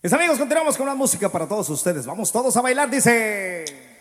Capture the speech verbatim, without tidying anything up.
Mis amigos, continuamos con la música para todos ustedes. Vamos todos a bailar, dice.